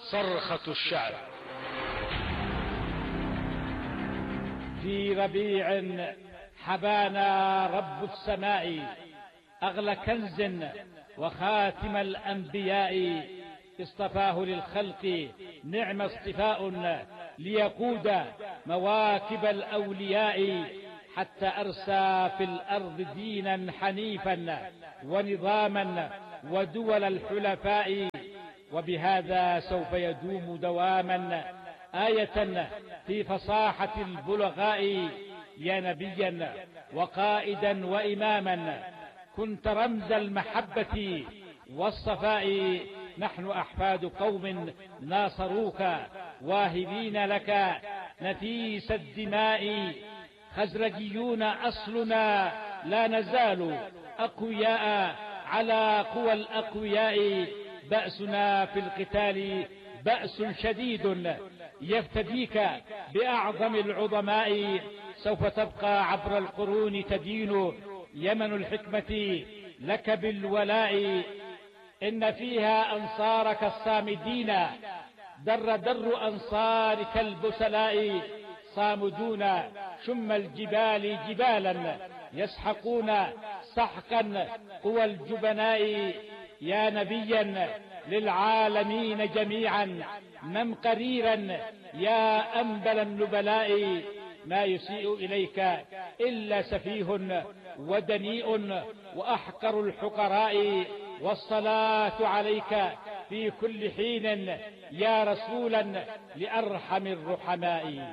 صرخة الشعر. في ربيع حبانا رب السماء أغلى كنز وخاتم الأنبياء، اصطفاه للخلق نعم اصطفاء ليقود مواكب الأولياء، حتى أرسى في الأرض دينا حنيفا ونظاما ودول الحلفاء، وبهذا سوف يدوم دواما آية في فصاحة البلغاء. يا نبيا وقائدا وإماما كنت رمز المحبة والصفاء، نحن أحفاد قوم ناصروك واهبين لك نفيس الدماء، خزرجيون أصلنا لا نزال أقوياء على قوى الأقوياء، بأسنا في القتال بأس شديد يفتديك بأعظم العظماء، سوف تبقى عبر القرون تدين يمن الحكمة لك بالولاء، إن فيها أنصارك الصامدين در أنصارك البسلاء، صامدون شم الجبال جبالا يسحقون سحقا قوى الجبناء. يا نبيا للعالمين جميعا نم قريرا يا أنبل النبلاء، ما يسيء إليك إلا سفيه ودنيء وأحقر الحقراء، والصلاة عليك في كل حين يا رسولا لأرحم الرحماء.